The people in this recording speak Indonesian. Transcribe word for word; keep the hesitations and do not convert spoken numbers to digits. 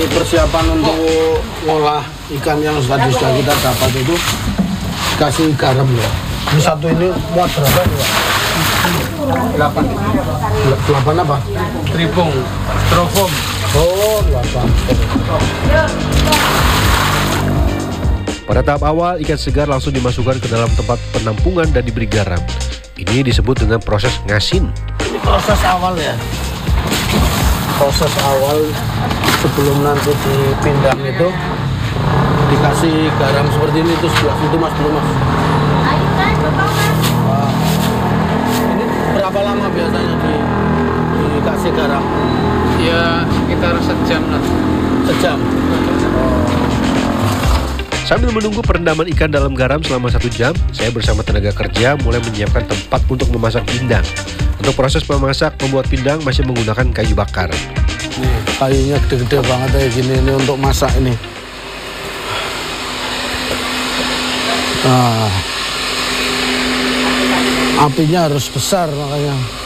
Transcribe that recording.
Persiapan untuk ngolah ikan yang tadi sudah kita dapat itu kasih garam ya. Ini satu ini muat berapa nih Pak? delapan. delapan apa? Tripung, strofom. Oh, delapan. Pada tahap awal, ikan segar langsung dimasukkan ke dalam tempat penampungan dan diberi garam. Ini disebut dengan proses ngasin. Ini proses awal ya. Proses awal sebelum nanti dipindang itu dikasih garam seperti ini, itu sebelah situ Mas, dulu Mas. Wah. Ini berapa lama biasanya di, dikasih garam? Ya sekitar sejam lah. Sejam. Oh. Sambil menunggu perendaman ikan dalam garam selama satu jam, saya bersama tenaga kerja mulai menyiapkan tempat untuk memasak pindang. Untuk proses memasak, membuat pindang masih menggunakan kayu bakar. Nih, kayunya gede-gede banget kayak gini ini untuk masak ini. Nah, apinya harus besar makanya.